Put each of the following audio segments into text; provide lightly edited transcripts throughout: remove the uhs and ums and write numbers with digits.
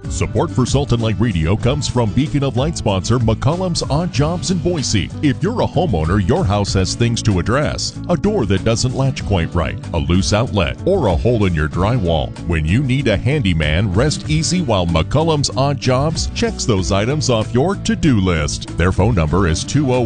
Support for Salt and Light Radio comes from Beacon of Light sponsor McCollum's Odd Jobs in Boise. If you're a homeowner, your house has things to address. A door that doesn't latch quite right, a loose outlet, or a hole in your drywall. When you need a handyman, rest easy while McCollum's Odd Jobs checks those items off your to-do list. Their phone number is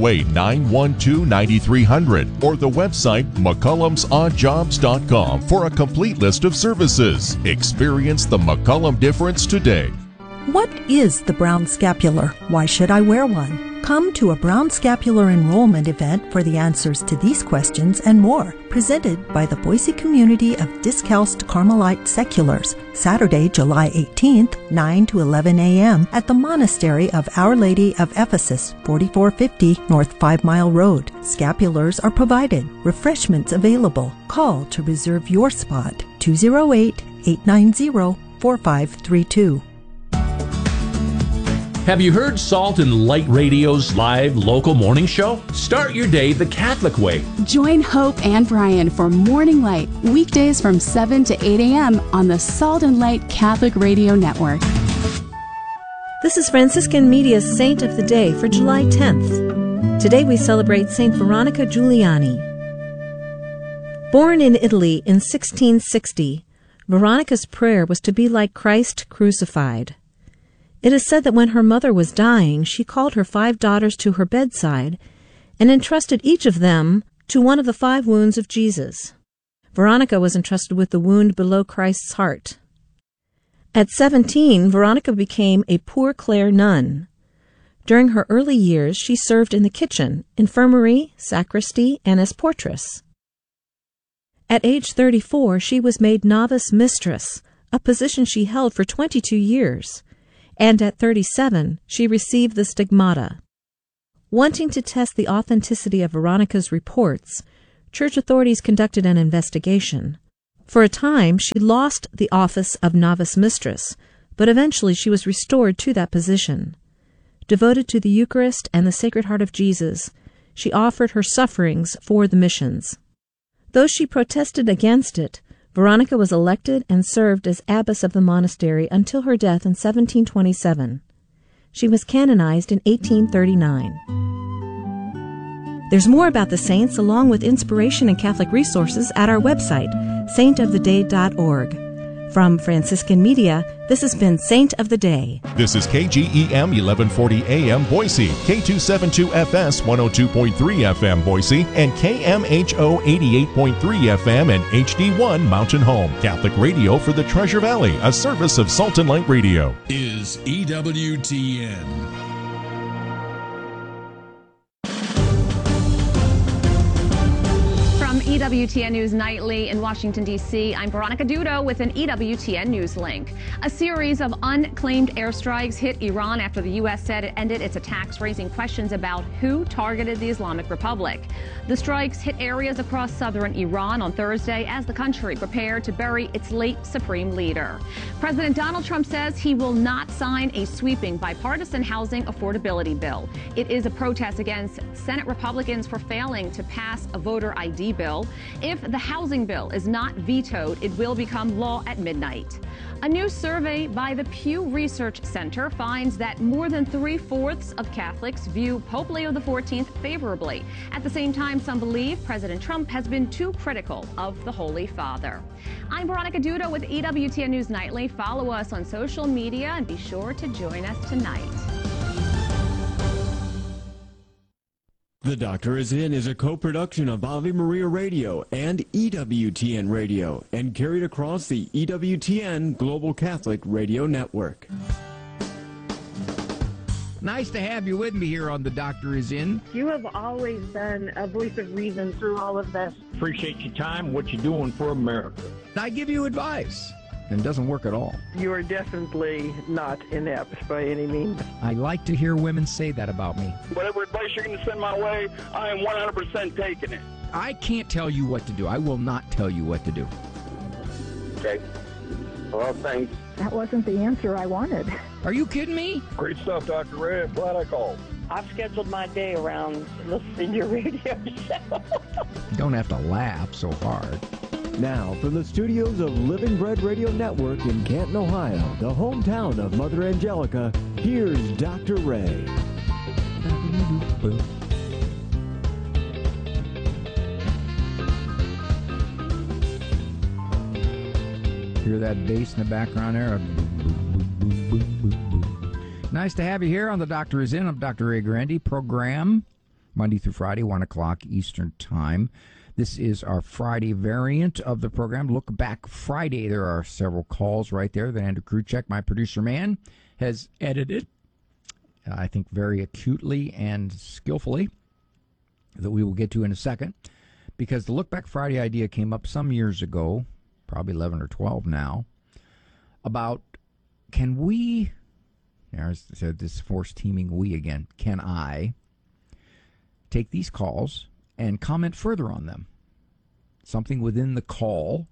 208-912-9300 or the website McCollum'sOddJobs.com for a complete list of services. Experience the McCollum difference today. What is the brown scapular? Why should I wear one? Come to a brown scapular enrollment event for the answers to these questions and more, presented by the Boise community of Discalced Carmelite Seculars, Saturday, July 18th, 9 to 11 a.m. at the Monastery of Our Lady of Ephesus, 4450 North 5 Mile Road. Scapulars are provided. Refreshments available. Call to reserve your spot, 208-890-4532. Have you heard Salt and Light Radio's live local morning show? Start your day the Catholic way. Join Hope and Brian for Morning Light, weekdays from 7 to 8 a.m. on the Salt and Light Catholic Radio Network. This is Franciscan Media's Saint of the Day for July 10th. Today we celebrate Saint Veronica Giuliani. Born in Italy in 1660, Veronica's prayer was to be like Christ crucified. It is said that when her mother was dying, she called her 5 daughters to her bedside and entrusted each of them to one of the 5 wounds of Jesus. Veronica was entrusted with the wound below Christ's heart. At 17, Veronica became a Poor Clare nun. During her early years, she served in the kitchen, infirmary, sacristy, and as portress. At age 34, she was made novice mistress, a position she held for 22 years. And at 37, she received the stigmata. Wanting to test the authenticity of Veronica's reports, church authorities conducted an investigation. For a time, she lost the office of novice mistress, but eventually she was restored to that position. Devoted to the Eucharist and the Sacred Heart of Jesus, she offered her sufferings for the missions. Though she protested against it, Veronica was elected and served as abbess of the monastery until her death in 1727. She was canonized in 1839. There's more about the saints along with inspiration and Catholic resources at our website, saintoftheday.org. From Franciscan Media, this has been Saint of the Day. This is KGEM 1140 AM Boise, K272FS 102.3 FM Boise, and KMHO 88.3 FM and HD1 Mountain Home. Catholic radio for the Treasure Valley, a service of Salt and Light Radio. Is EWTN. EWTN News Nightly in Washington, D.C. I'm Veronica Dudo with an EWTN News link. A series of unclaimed airstrikes hit Iran after the U.S. said it ended its attacks, raising questions about who targeted the Islamic Republic. The strikes hit areas across southern Iran on Thursday as the country prepared to bury its late supreme leader. President Donald Trump says he will not sign a sweeping bipartisan housing affordability bill. It is a protest against Senate Republicans for failing to pass a voter ID bill. If the housing bill is not vetoed, it will become law at midnight. A new survey by the Pew Research Center finds that more than 3/4 of Catholics view Pope Leo XIV favorably. At the same time, some believe President Trump has been too critical of the Holy Father. I'm Veronica Dudo with EWTN News Nightly. Follow us on social media and be sure to join us tonight. The Doctor Is In is a co-production of Ave Maria Radio and EWTN Radio and carried across the EWTN Global Catholic Radio Network. Nice to have you with me here on The Doctor Is In. You have always been a voice of reason through all of this. Appreciate your time, what you're doing for America. I give you advice. And it doesn't work at all. You are definitely not inept by any means. I like to hear women say that about me. Whatever advice you're going to send my way, I am 100% taking it. I can't tell you what to do. I will not tell you what to do. Okay. Well, thanks. That wasn't the answer I wanted. Are you kidding me? Great stuff, Dr. Red. Glad I called. I've scheduled my day around listening to your radio show. You don't have to laugh so hard. Now, from the studios of Living Bread Radio Network in Canton, Ohio, the hometown of Mother Angelica, here's Dr. Ray. Hear that bass in the background there? Nice to have you here on The Doctor Is In. I'm Dr. Ray Grandi. Program Monday through Friday, 1 o'clock Eastern Time. This is our Friday variant of the program. Look Back Friday. There are several calls right there that Andrew Kruchek, my producer man, has edited, I think very acutely and skillfully, that we will get to in a second. Because the Look Back Friday idea came up some years ago, probably 11 or 12 now, about can we, there's this force teaming we again, can I take these calls and comment further on them? Something within the call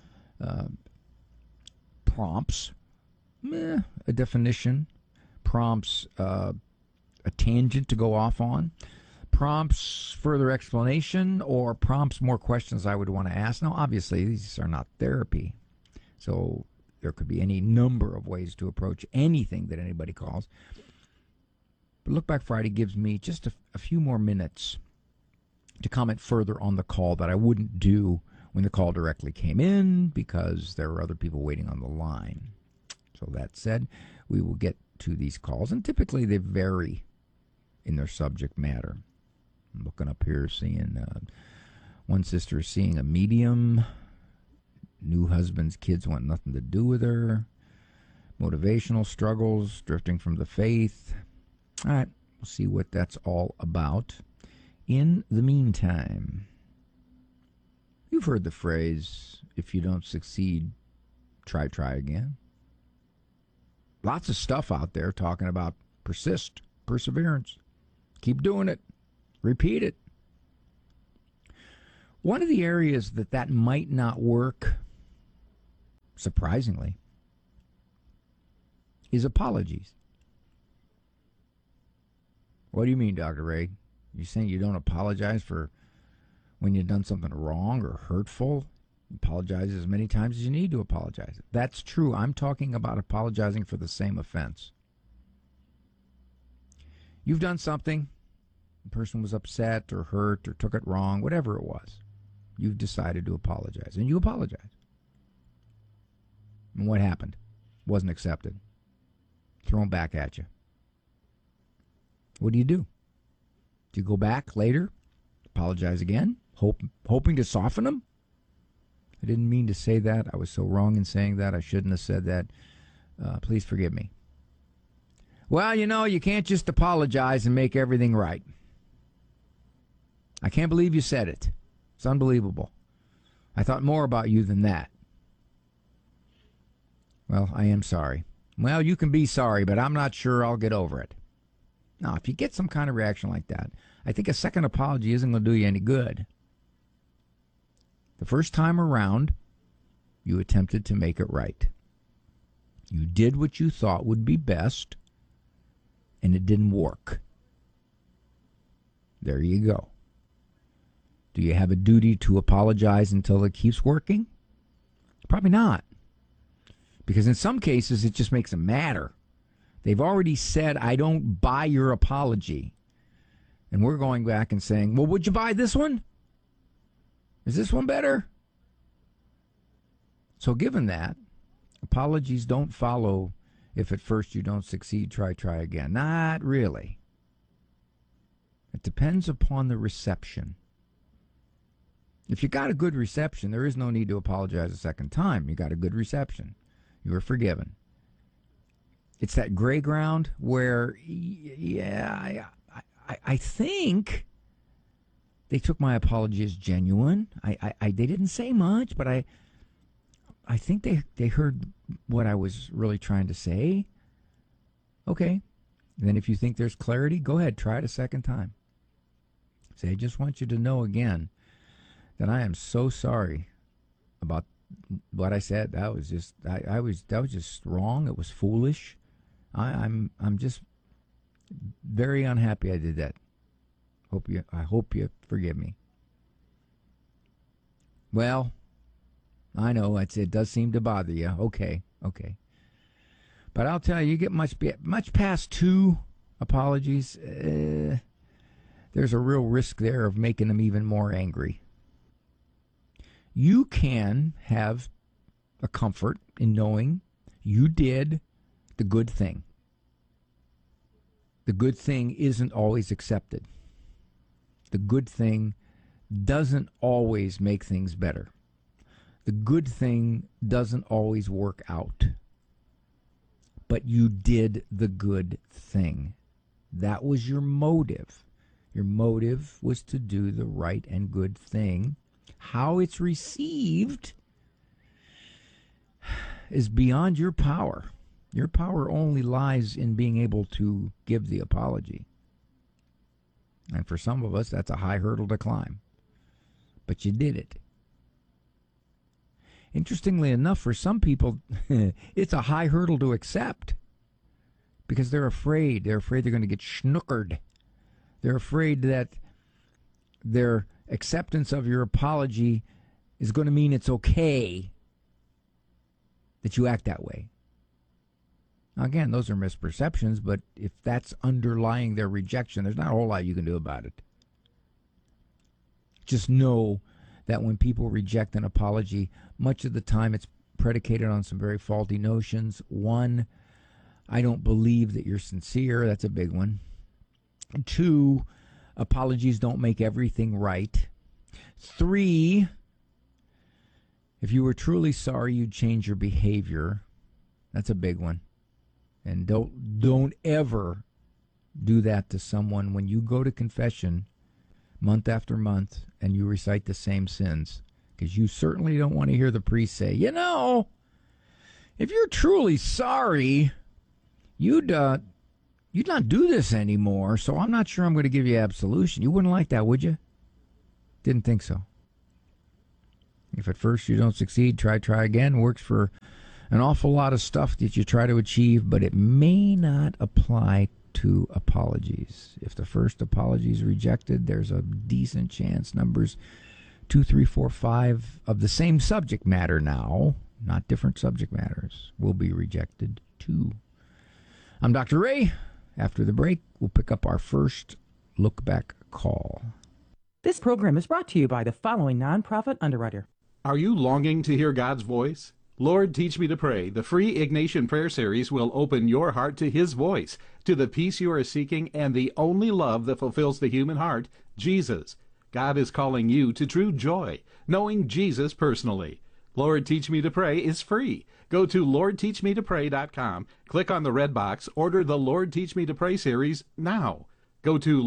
prompts a definition, prompts a tangent to go off on, prompts further explanation, or prompts more questions I would want to ask. Now, obviously, these are not therapy, so there could be any number of ways to approach anything that anybody calls. But Look Back Friday gives me just a few more minutes to comment further on the call that I wouldn't do when the call directly came in because there were other people waiting on the line. So that said, we will get to these calls, and typically they vary in their subject matter. I'm looking up here, seeing one sister seeing a medium, new husband's kids want nothing to do with her, motivational struggles, drifting from the faith. All right, we'll see what that's all about. In the meantime, you've heard the phrase, if you don't succeed, try again. Lots of stuff out there talking about persist, perseverance, keep doing it, repeat it. One of the areas that might not work, surprisingly, is apologies. What do you mean, Dr. Ray? You saying you don't apologize for when you've done something wrong or hurtful? Apologize as many times as you need to apologize. That's true. I'm talking about apologizing for the same offense. You've done something. The person was upset or hurt or took it wrong, whatever it was. You've decided to apologize, and you apologize. And what happened? Wasn't accepted. Thrown back at you. What do? Do you go back later, apologize again, hoping to soften them? I didn't mean to say that. I was so wrong in saying that. I shouldn't have said that. Please forgive me. Well, you can't just apologize and make everything right. I can't believe you said it. It's unbelievable. I thought more about you than that. Well, I am sorry. Well, you can be sorry, but I'm not sure I'll get over it. Now, if you get some kind of reaction like that, I think a second apology isn't going to do you any good. The first time around, you attempted to make it right. You did what you thought would be best, and it didn't work. There you go. Do you have a duty to apologize until it keeps working? Probably not. Because in some cases, it just makes it matter. They've already said, I don't buy your apology. And we're going back and saying, well, would you buy this one? Is this one better? So given that, apologies don't follow if at first you don't succeed, try again. Not really. It depends upon the reception. If you got a good reception, there is no need to apologize a second time. You got a good reception. You were forgiven. It's that gray ground where, I think they took my apology as genuine. They didn't say much, but I think they heard what I was really trying to say. Okay. And then if you think there's clarity, go ahead, try it a second time. Say, I just want you to know again that I am so sorry about what I said. That was just that was just wrong. It was foolish. I'm just very unhappy I did that. I hope you forgive me. Well, I know it does seem to bother you. Okay. But I'll tell you, you get much past 2 apologies, there's a real risk there of making them even more angry. You can have a comfort in knowing you did the good thing. The good thing isn't always accepted. The good thing doesn't always make things better. The good thing doesn't always work out. But you did the good thing. That was your motive. Your motive was to do the right and good thing. How it's received is beyond your power. Your power only lies in being able to give the apology. And for some of us, that's a high hurdle to climb. But you did it. Interestingly enough, for some people, it's a high hurdle to accept because they're afraid. They're afraid they're going to get snookered. They're afraid that their acceptance of your apology is going to mean it's okay that you act that way. Now, again, those are misperceptions, but if that's underlying their rejection, there's not a whole lot you can do about it. Just know that when people reject an apology, much of the time it's predicated on some very faulty notions. 1, I don't believe that you're sincere. That's a big one. 2, apologies don't make everything right. 3, if you were truly sorry, you'd change your behavior. That's a big one. And don't ever do that to someone when you go to confession month after month and you recite the same sins, because you certainly don't want to hear the priest say, if you're truly sorry, you'd not do this anymore, so I'm not sure I'm going to give you absolution. You wouldn't like that, would you? Didn't think so. If at first you don't succeed, try again. Works for an awful lot of stuff that you try to achieve, but it may not apply to apologies. If the first apology is rejected, there's a decent chance numbers 2, 3, 4, 5 of the same subject matter now, not different subject matters, will be rejected too. I'm Dr. Ray. After the break, we'll pick up our first look back call. This program is brought to you by the following nonprofit underwriter. Are you longing to hear God's voice? Lord, Teach Me to Pray, the free Ignatian Prayer Series will open your heart to His voice, to the peace you are seeking, and the only love that fulfills the human heart, Jesus. God is calling you to true joy, knowing Jesus personally. Lord, Teach Me to Pray is free. Go to LordTeachMeToPray.com, click on the red box, order the Lord, Teach Me to Pray series now. Go to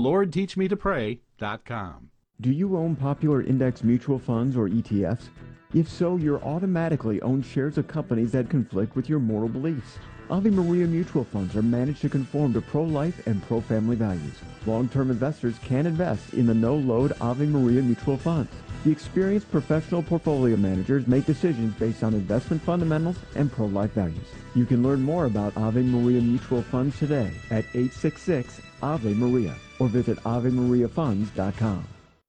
LordTeachMeToPray.com. Do you own popular index mutual funds or ETFs? If so, you're automatically own shares of companies that conflict with your moral beliefs. Ave Maria mutual funds are managed to conform to pro-life and pro-family values. Long-term investors can invest in the no-load Ave Maria mutual funds. The experienced professional portfolio managers make decisions based on investment fundamentals and pro-life values. You can learn more about Ave Maria mutual funds today at 866-AVE-MARIA or visit AveMariaFunds.com.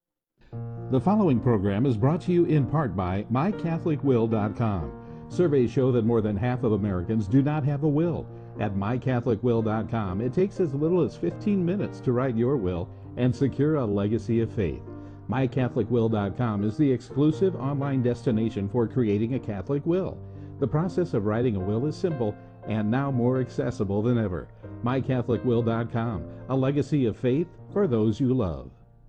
The following program is brought to you in part by MyCatholicWill.com. Surveys show that more than half of Americans do not have a will. At MyCatholicWill.com, it takes as little as 15 minutes to write your will and secure a legacy of faith. MyCatholicWill.com is the exclusive online destination for creating a Catholic will. The process of writing a will is simple and now more accessible than ever. MyCatholicWill.com, a legacy of faith for those you love.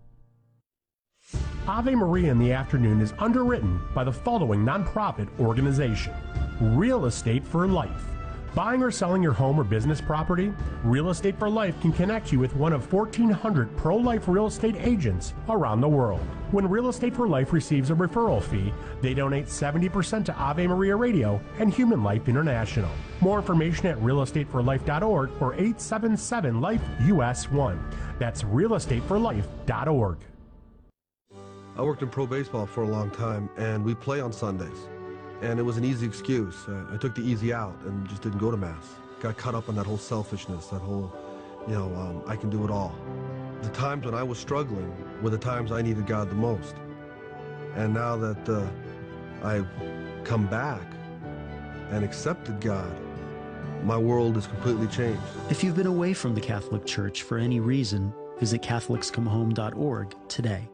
Ave Maria in the Afternoon is underwritten by the following nonprofit organization: Real Estate for Life. Buying or selling your home or business property? Real Estate for Life can connect you with one of 1,400 pro-life real estate agents around the world. When Real Estate for Life receives a referral fee, they donate 70% to Ave Maria Radio and Human Life International. More information at realestateforlife.org or 877-LIFE-US1. That's realestateforlife.org. I worked in pro baseball for a long time, and we play on Sundays. And it was an easy excuse. I took the easy out and just didn't go to Mass. Got caught up in that whole selfishness, that whole, I can do it all. The times when I was struggling were the times I needed God the most. And now that I've come back and accepted God, my world is completely changed. If you've been away from the Catholic Church for any reason, visit CatholicsComeHome.org today.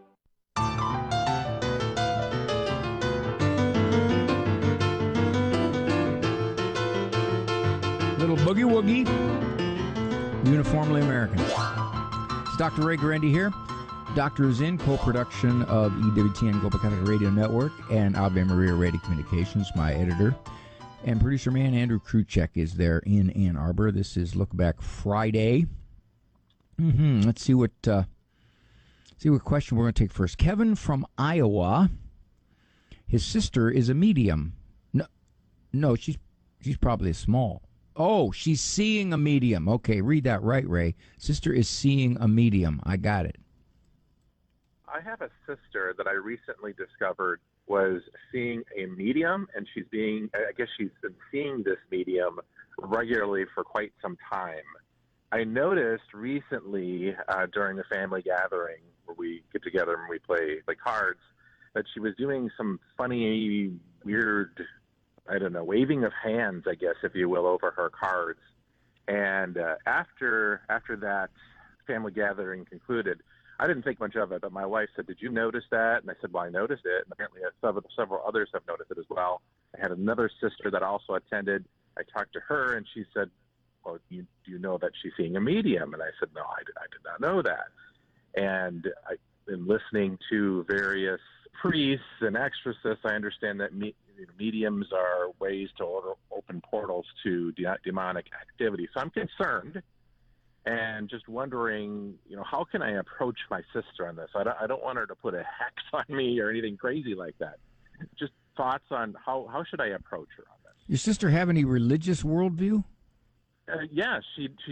Little boogie woogie, uniformly American. It's Dr. Ray Guarendi here. Doctor is in co-production of EWTN Global Catholic Radio Network and Ave Maria Radio Communications, my editor. And producer man Andrew Kruchek is there in Ann Arbor. This is Look Back Friday. Let's see what question we're going to take first. Kevin from Iowa. His sister is a medium. No, she's probably a small. Oh, she's seeing a medium. Okay, read that right, Ray. Sister is seeing a medium. I got it. I have a sister that I recently discovered was seeing a medium, and she's been seeing this medium regularly for quite some time. I noticed recently during the family gathering where we get together and we play cards that she was doing some funny, weird, waving of hands, I guess, if you will, over her cards. And after that family gathering concluded, I didn't think much of it, but my wife said, "Did you notice that?" And I said, "Well, I noticed it." And apparently several others have noticed it as well. I had another sister that also attended. I talked to her, and she said, "Well, do you know that she's seeing a medium?" And I said, "No, I did not know that." And I've been listening to various priests and exorcists. I understand that mediums are ways to open portals to demonic activity. So I'm concerned and just wondering, how can I approach my sister on this? I don't want her to put a hex on me or anything crazy like that. Just thoughts on how should I approach her on this? Your sister have any religious worldview? Yeah,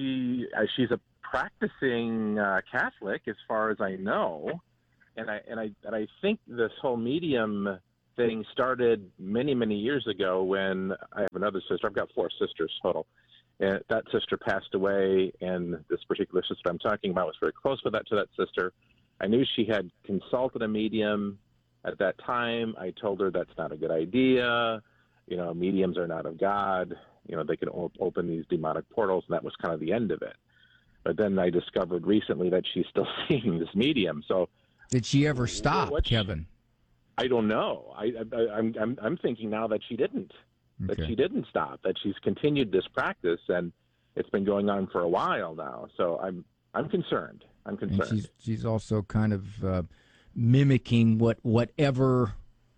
she's a practicing Catholic, as far as I know, and I think this whole medium thing started many years ago when I have another sister. I've got 4 sisters total. And that sister passed away, and this particular sister I'm talking about was very close to that sister. I knew she had consulted a medium at that time. I told her that's not a good idea. Mediums are not of God. They can open these demonic portals, and that was kind of the end of it. But then I discovered recently that she's still seeing this medium. So, did she ever stop, Kevin? I don't know. I'm thinking now that she didn't. That she didn't stop, that she's continued this practice, and it's been going on for a while now. So I'm concerned. And she's also kind of mimicking whatever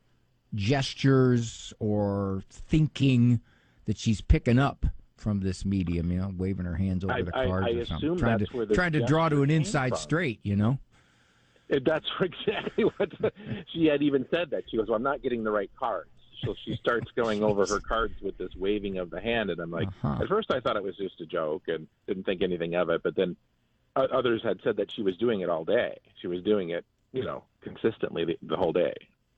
gestures or thinking that she's picking up from this medium, waving her hands over the cards or something, trying to draw to an inside straight, That's exactly what she had even said that. She goes, "Well, I'm not getting the right cards." So she starts going over her cards with this waving of the hand, and I'm like, At first I thought it was just a joke and didn't think anything of it, but then others had said that she was doing it all day. She was doing it, consistently the whole day.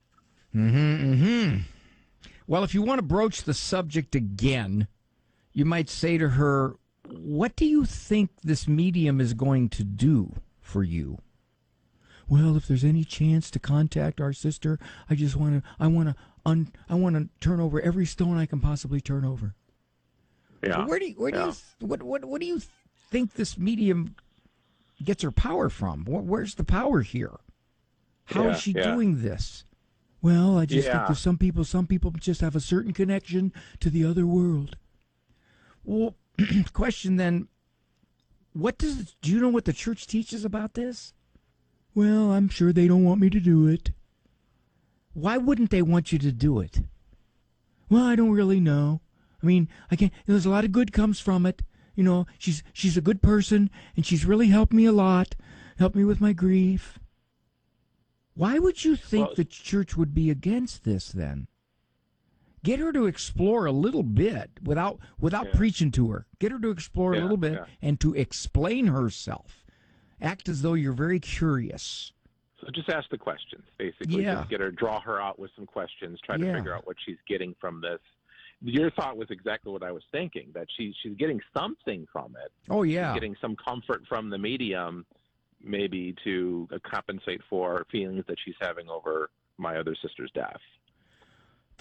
Well, if you want to broach the subject again, you might say to her, "What do you think this medium is going to do for you?" "Well, if there's any chance to contact our sister, I want to turn over every stone I can possibly turn over." Yeah. What do you think this medium gets her power from? Where's the power here? How is she doing this? "Well, I just think there's some people just have a certain connection to the other world." Well, question then, do you know what the church teaches about this? "Well, I'm sure they don't want me to do it." Why wouldn't they want you to do it? "Well, I don't really know. I mean, I can't. There's a lot of good comes from it. She's a good person, and she's really helped me a lot. Helped me with my grief." Why would you think the church would be against this then? Get her to explore a little bit without preaching to her. Get her to explore a little bit and to explain herself. Act as though you're very curious. So just ask the questions, basically. Just draw her out with some questions, try to figure out what she's getting from this. Your thought was exactly what I was thinking, that she's getting something from it. Oh, yeah. She's getting some comfort from the medium, maybe to compensate for feelings that she's having over my other sister's death.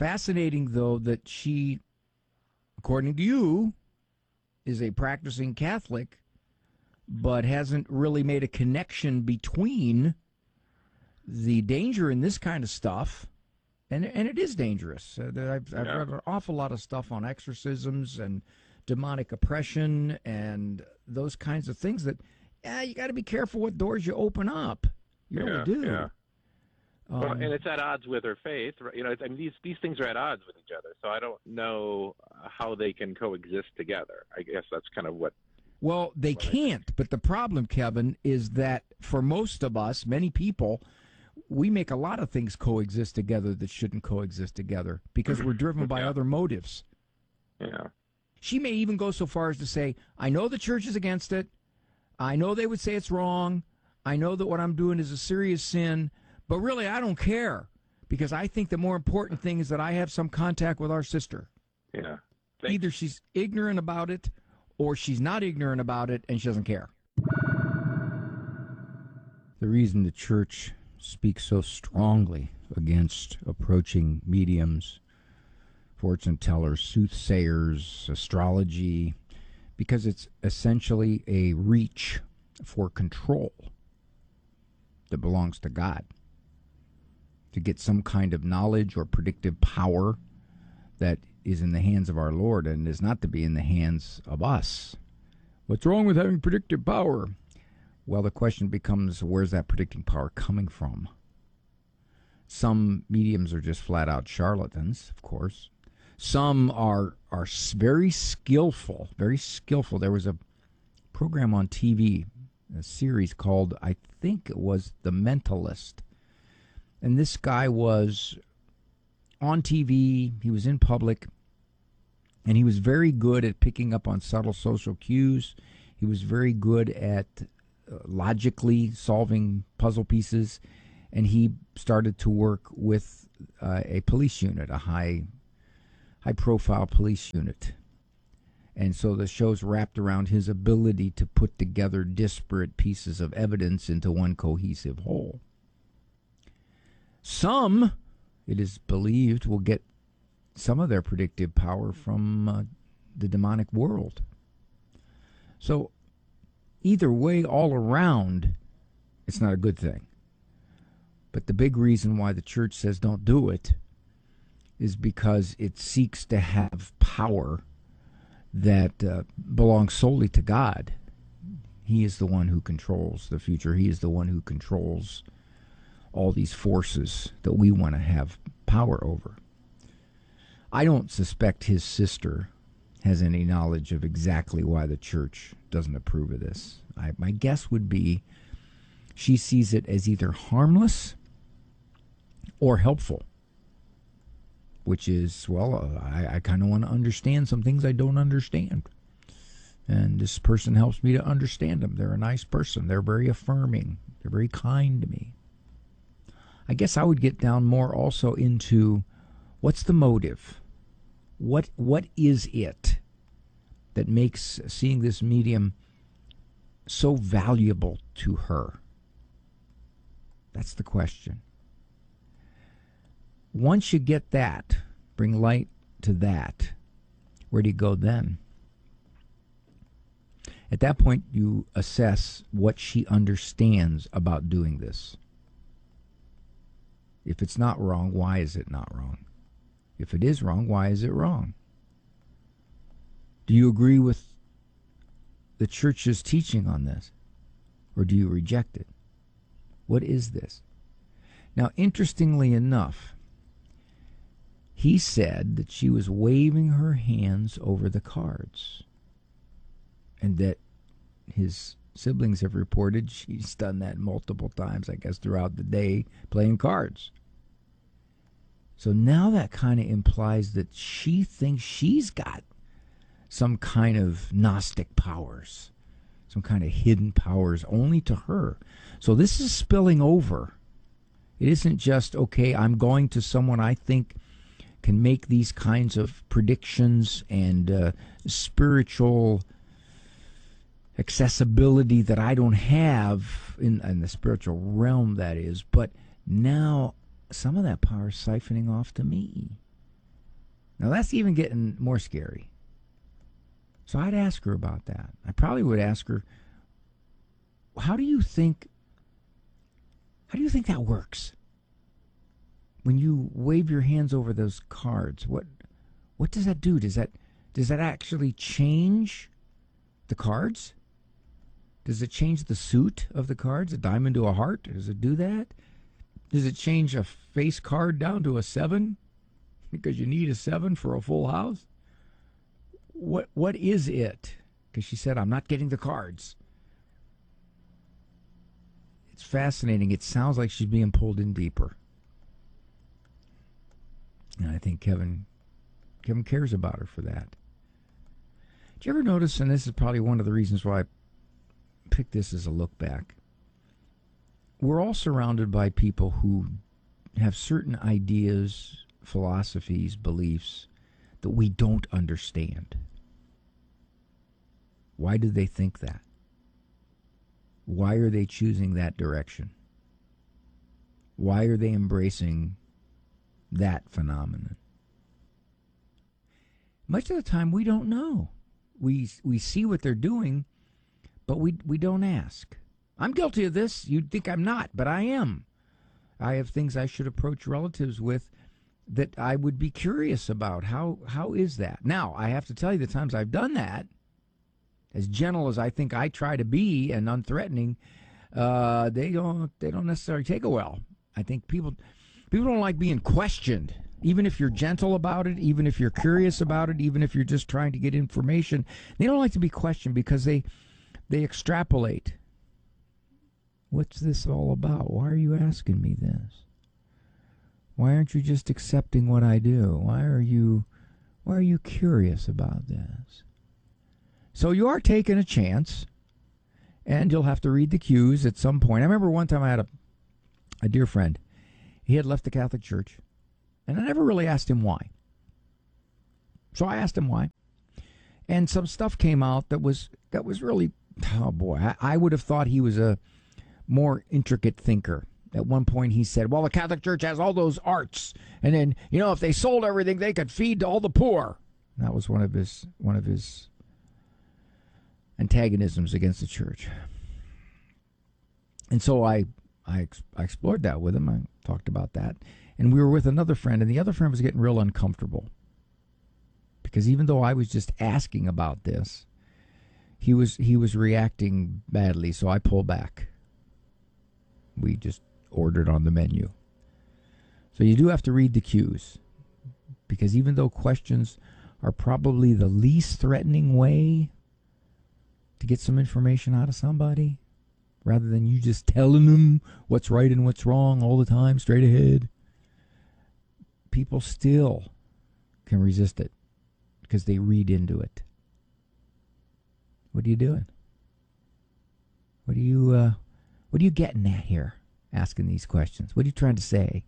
fascinating, though, that she, according to you, is a practicing Catholic, but hasn't really made a connection between the danger in this kind of stuff, and it is dangerous. I've read an awful lot of stuff on exorcisms and demonic oppression and those kinds of things that, you got to be careful what doors you open up. You really do. Yeah. Well, and it's at odds with her faith. You know, I mean, these things are at odds with each other. So I don't know how they can coexist together. I guess that's kind of what. Well, they can't. But the problem, Kevin, is that for most of us, many people, we make a lot of things coexist together that shouldn't coexist together because we're driven by other motives. Yeah. She may even go so far as to say, I know the church is against it. I know they would say it's wrong. I know that what I'm doing is a serious sin. But really, I don't care because I think the more important thing is that I have some contact with our sister. Yeah. Either she's ignorant about it or she's not ignorant about it and she doesn't care. The reason the church speaks so strongly against approaching mediums, fortune tellers, soothsayers, astrology, because it's essentially a reach for control that belongs to God. To get some kind of knowledge or predictive power that is in the hands of our Lord and is not to be in the hands of us. What's wrong with having predictive power? Well, the question becomes, where's that predicting power coming from? Some mediums are just flat-out charlatans, of course. Some are very skillful, very skillful. There was a program on TV, a series called, I think it was The Mentalist. And this guy was on TV, he was in public, and he was very good at picking up on subtle social cues. He was very good at logically solving puzzle pieces, and he started to work with a police unit, a high-profile police unit. And so the show's wrapped around his ability to put together disparate pieces of evidence into one cohesive whole. Some, it is believed, will get some of their predictive power from the demonic world. So either way, all around, it's not a good thing. But the big reason why the church says don't do it is because it seeks to have power that belongs solely to God. He is the one who controls the future. He is the one who controls all these forces that we want to have power over. I don't suspect his sister has any knowledge of exactly why the church doesn't approve of this. My guess would be she sees it as either harmless or helpful, which is, well, I kind of want to understand some things I don't understand. And this person helps me to understand them. They're a nice person. They're very affirming. They're very kind to me. I guess I would get down more also into what's the motive? What is it that makes seeing this medium so valuable to her? That's the question. Once you get that, bring light to that, where do you go then? At that point, you assess what she understands about doing this. If it's not wrong, why is it not wrong? If it is wrong, why is it wrong? Do you agree with the church's teaching on this? Or do you reject it? What is this? Now, interestingly enough, he said that she was waving her hands over the cards, and that his siblings have reported she's done that multiple times, I guess, throughout the day, playing cards. So now that kind of implies that she thinks she's got some kind of Gnostic powers, some kind of hidden powers only to her. So this is spilling over. It isn't just, okay, I'm going to someone I think can make these kinds of predictions and spiritual accessibility that I don't have in the spiritual realm, that is. But now some of that power is siphoning off to me. Now, that's even getting more scary. So I'd ask her about that. I probably would ask her, how do you think that works? When you wave your hands over those cards, what does that do? Does that actually change the cards? Does it change the suit of the cards? A diamond to a heart? Does it do that? Does it change a face card down to a 7? Because you need a 7 for a full house? What is it? Because she said, I'm not getting the cards. It's fascinating. It sounds like she's being pulled in deeper. And I think Kevin cares about her for that. Did you ever notice, and this is probably one of the reasons why I picked this as a look back, we're all surrounded by people who have certain ideas, philosophies, beliefs that we don't understand. Why do they think that? Why are they choosing that direction? Why are they embracing that phenomenon? Much of the time we don't know. We see what they're doing, but we don't ask. I'm guilty of this. You'd think I'm not, but I am. I have things I should approach relatives with that I would be curious about. How is that? Now, I have to tell you, the times I've done that, as gentle as I think I try to be and unthreatening, they don't necessarily take it well. I think people don't like being questioned. Even if you're gentle about it, even if you're curious about it, even if you're just trying to get information, they don't like to be questioned because they extrapolate. What's this all about? Why are you asking me this? Why aren't you just accepting what I do? Why are you curious about this? So you are taking a chance, and you'll have to read the cues at some point. I remember one time I had a dear friend. He had left the Catholic Church, and I never really asked him why. So I asked him why, and some stuff came out that was really, oh boy, I would have thought he was a more intricate thinker. At one point he said, well, the Catholic Church has all those arts, and then, if they sold everything, they could feed all the poor. That was one of his antagonisms against the church. And so I explored that with him. I talked about that. And we were with another friend, and the other friend was getting real uncomfortable. Because even though I was just asking about this, he was reacting badly, so I pulled back. We just ordered on the menu. So you do have to read the cues. Because even though questions are probably the least threatening way to get some information out of somebody, rather than you just telling them what's right and what's wrong all the time, straight ahead, people still can resist it because they read into it. What are you doing? What are you getting at here, asking these questions? What are you trying to say?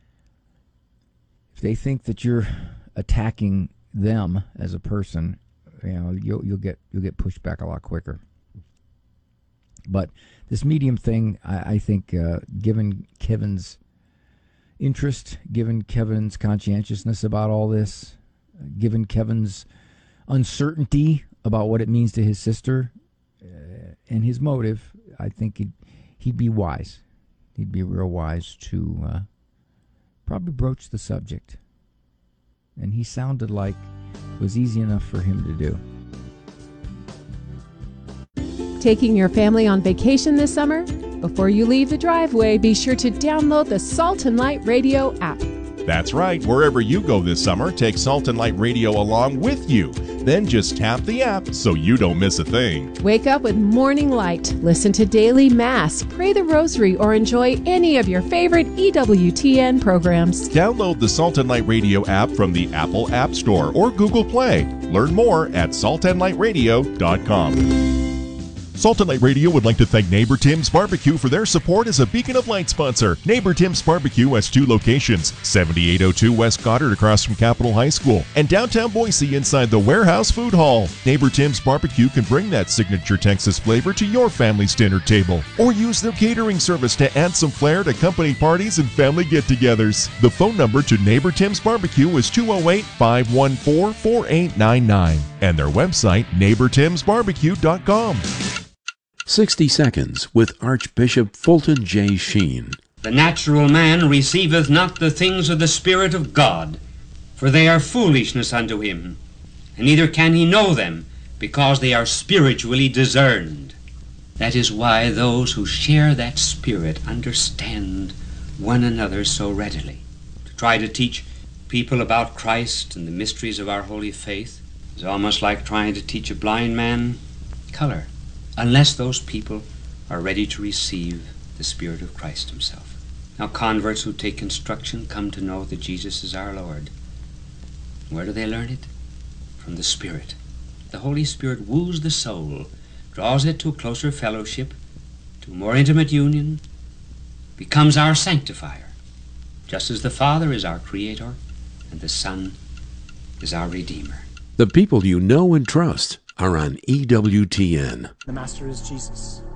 If they think that you're attacking them as a person, you'll get pushed back a lot quicker. But this medium thing, I think, given Kevin's interest, given Kevin's conscientiousness about all this, given Kevin's uncertainty about what it means to his sister, and his motive, I think he'd be wise. He'd be real wise to probably broach the subject. And he sounded like it was easy enough for him to do. Taking your family on vacation this summer? Before you leave the driveway, be sure to download the Salt and Light Radio app. That's right. Wherever you go this summer, take Salt and Light Radio along with you. Then just tap the app so you don't miss a thing. Wake up with Morning Light, listen to Daily Mass, pray the Rosary, or enjoy any of your favorite EWTN programs. Download the Salt and Light Radio app from the Apple App Store or Google Play. Learn more at saltandlightradio.com. Salt and Light Radio would like to thank Neighbor Tim's Barbecue for their support as a Beacon of Light sponsor. Neighbor Tim's Barbecue has 2 locations, 7802 West Goddard across from Capitol High School, and downtown Boise inside the Warehouse Food Hall. Neighbor Tim's Barbecue can bring that signature Texas flavor to your family's dinner table, or use their catering service to add some flair to company parties and family get-togethers. The phone number to Neighbor Tim's Barbecue is 208-514-4899, and their website, neighbortimsbarbecue.com. 60 Seconds with Archbishop Fulton J. Sheen. The natural man receiveth not the things of the Spirit of God, for they are foolishness unto him, and neither can he know them, because they are spiritually discerned. That is why those who share that Spirit understand one another so readily. To try to teach people about Christ and the mysteries of our holy faith is almost like trying to teach a blind man color, unless those people are ready to receive the Spirit of Christ himself. Now, converts who take instruction come to know that Jesus is our Lord. Where do they learn it? From the Spirit. The Holy Spirit woos the soul, draws it to a closer fellowship, to a more intimate union, becomes our sanctifier, just as the Father is our Creator and the Son is our Redeemer. The people you know and trust are on EWTN. The Master is Jesus.